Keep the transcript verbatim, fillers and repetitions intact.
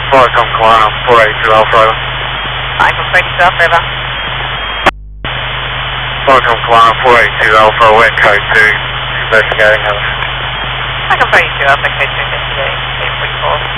Falcon Climb four eight two Alpha over. Falcon four eight two Alpha over. Falcon Climb four eight two Alpha, wind code two, investigating over. Falcon four eight two Alpha, code two investigating, eight forty-four.